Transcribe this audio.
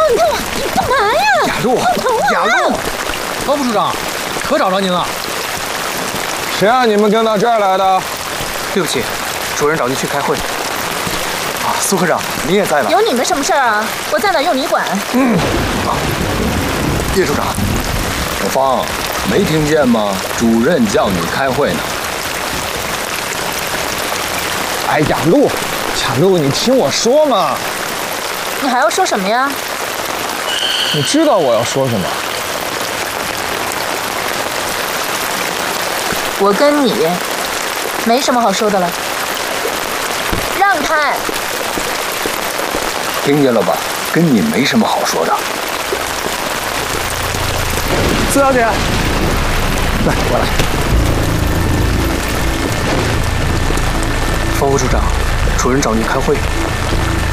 你干嘛呀？ 雅露，雅露， 高副处长，可找着您了。 谁让你们跟到这儿来的？ 对不起，主任找您去开会。啊，苏科长，你也在了。 有你们什么事儿啊？我在哪用你管？ 叶处长， 小芳，没听见吗？主任叫你开会呢。 哎，雅露，雅露，你听我说嘛。 你还要说什么呀？ 你知道我要说什么？ 我跟你没什么好说的了。让开！ 听见了吧？跟你没什么好说的。 苏小姐，来，我来。方副处长，主任找您开会。